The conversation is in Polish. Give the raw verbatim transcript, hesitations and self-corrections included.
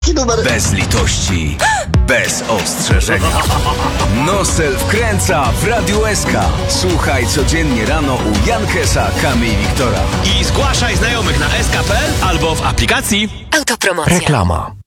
numer. Bez litości, bez ostrzeżenia. Nosel wkręca w Radiu S K. Słuchaj codziennie rano u Jankesa, Kamy i Wiktora. I zgłaszaj znajomych na s k kropka p l albo w aplikacji. Autopromocja. Reklama.